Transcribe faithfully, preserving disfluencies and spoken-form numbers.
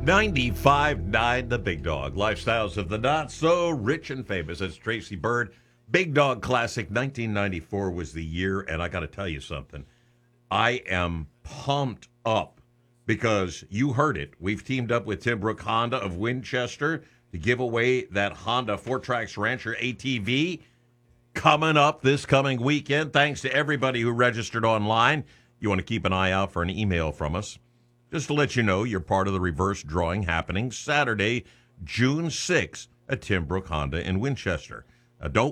ninety-five point nine The Big Dog. Lifestyles of the Not So Rich and Famous. That's Tracy Bird. Big Dog Classic. nineteen ninety-four was the year, and I got to tell you something. I am pumped up because you heard it. We've teamed up with Tim Brook Honda of Winchester to give away that Honda Four Tracks Rancher A T V coming up this coming weekend. Thanks to everybody who registered online. You want to keep an eye out for an email from us. Just to let you know, you're part of the reverse drawing happening Saturday, June sixth at Tim Brook Honda in Winchester. Uh, don't